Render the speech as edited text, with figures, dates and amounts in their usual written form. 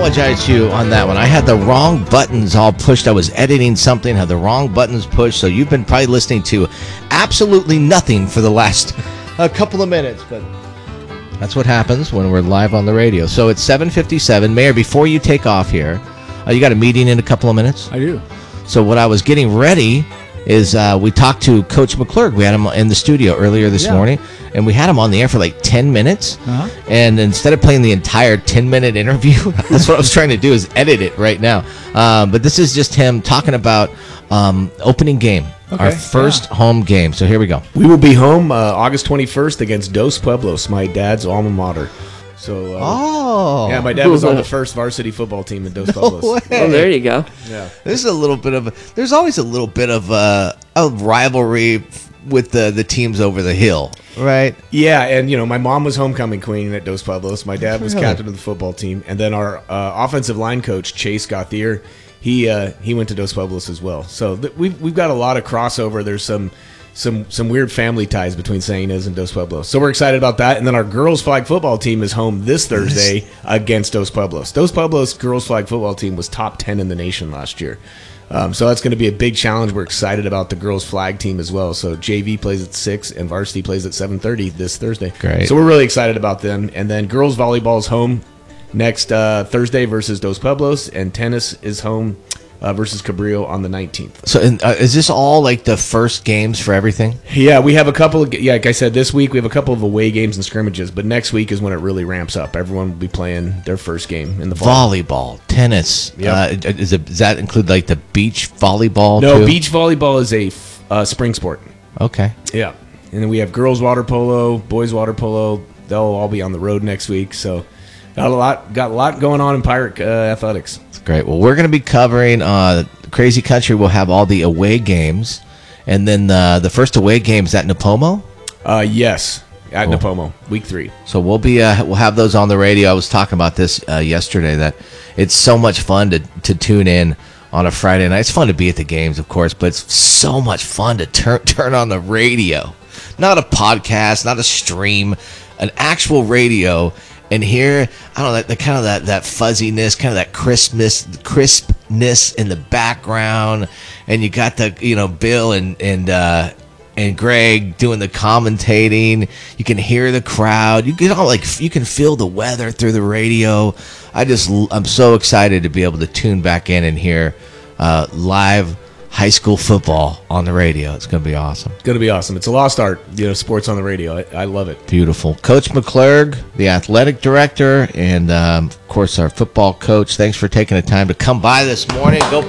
apologize to you on that one. I had the wrong buttons all pushed. I was editing something, had the wrong buttons pushed, so you've been probably listening to absolutely nothing for the last couple of minutes, but that's what happens when we're live on the radio. So it's 7:57. Mayor, before you take off here, you got a meeting in a couple of minutes? I do. So what I was getting ready is we talked to Coach McClurg. We had him in the studio earlier this morning, and we had him on the air for like 10 minutes. And instead of playing the entire 10-minute interview, that's what I was trying to do, is edit it right now. But this is just him talking about opening game, our first home game. So here we go. We will be home August 21st against Dos Pueblos, my dad's alma mater. So, yeah, my dad was on the first varsity football team in Dos Pueblos. Way. Oh, there you go. Yeah, there's there's always a little bit of a rivalry with the teams over the hill, right? Yeah, and my mom was homecoming queen at Dos Pueblos. My dad was captain of the football team, and then our offensive line coach Chase Gauthier, he went to Dos Pueblos as well. So we've got a lot of crossover. There's some weird family ties between St. Inez and Dos Pueblos. So we're excited about that. And then our girls flag football team is home this Thursday against Dos Pueblos. Dos Pueblos girls flag football team was top 10 in the nation last year. So that's going to be a big challenge. We're excited about the girls flag team as well. So JV plays at 6 and varsity plays at 7:30 this Thursday. Great. So we're really excited about them. And then girls volleyball is home next Thursday versus Dos Pueblos, and tennis is home versus Cabrillo on the 19th. So is this all like the first games for everything? Yeah, we have a couple of, like I said, this week we have a couple of away games and scrimmages, but next week is when it really ramps up. Everyone will be playing their first game in the fall. Volleyball, tennis. Yep. Does that include like the beach volleyball No, too? beach volleyball is a spring sport. Okay. Yeah. And then we have girls water polo, boys water polo. They'll all be on the road next week, so got a lot going on in Pirate athletics. Great. Well, we're going to be covering Crazy Country. We'll have all the away games, and then the first away game is at Napomo. Yes, at Napomo, week 3. So we'll have those on the radio. I was talking about this yesterday, that it's so much fun to tune in on a Friday night. It's fun to be at the games, of course, but it's so much fun to turn on the radio, not a podcast, not a stream, an actual radio. And here, I don't know, the kind of that fuzziness, kind of that crispness in the background, and you got the Bill and Greg doing the commentating. You can hear the crowd. You can feel the weather through the radio. I'm so excited to be able to tune back in and hear live high school football on the radio. It's going to be awesome. It's going to be awesome. It's a lost art, sports on the radio. I love it. Beautiful. Coach McClurg, the athletic director, and, of course, our football coach. Thanks for taking the time to come by this morning. Go